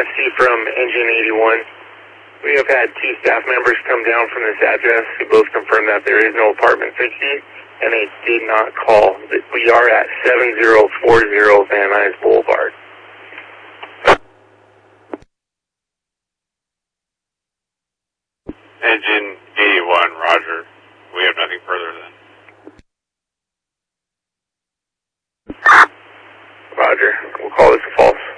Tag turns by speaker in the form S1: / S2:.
S1: MSC from Engine 81. We have had 2 staff members come down from this address who both confirmed that there is no apartment 60, and they did not call. We are at 7040 Van Nuys Boulevard.
S2: Engine 81, roger. We have nothing further then.
S1: Roger. We'll call this false.